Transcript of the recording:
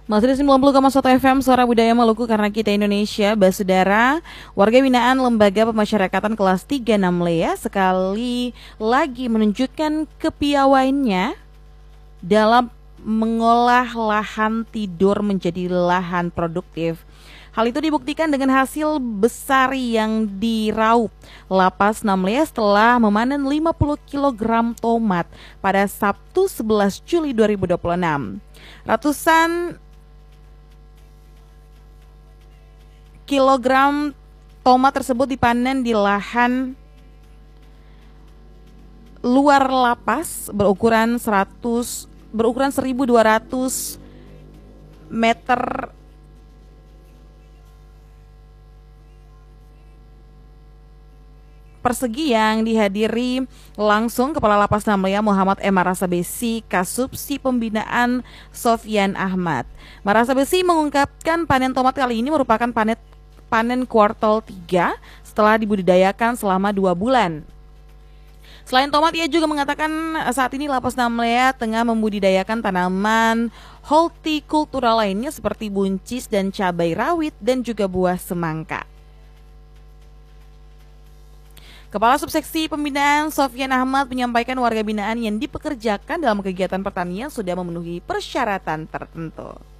Masih di 90,1 FM Suara Budaya Maluku karena kita Indonesia. Basudara, warga binaan Lembaga Pemasyarakatan kelas 36 Lea sekali lagi menunjukkan kepiawaiannya dalam mengolah lahan tidur menjadi lahan produktif. Hal itu dibuktikan dengan hasil besar yang diraup Lapas 6 Lea setelah memanen 50 kg tomat pada Sabtu 11 Juli 2026. Ratusan kilogram tomat tersebut dipanen di lahan luar lapas berukuran 1200 meter persegi yang dihadiri langsung Kepala Lapas 6 Lea Muhammad M. Marasabesi, Kasubsi Pembinaan Sofyan Ahmad. Marasabesi mengungkapkan panen tomat kali ini merupakan panen kuartal 3 setelah dibudidayakan selama 2 bulan. Selain tomat, ia juga mengatakan saat ini Lapas 6 Lea tengah membudidayakan tanaman hortikultura lainnya seperti buncis dan cabai rawit dan juga buah semangka. Kepala Subseksi Pembinaan Sofyan Ahmad menyampaikan warga binaan yang dipekerjakan dalam kegiatan pertanian sudah memenuhi persyaratan tertentu.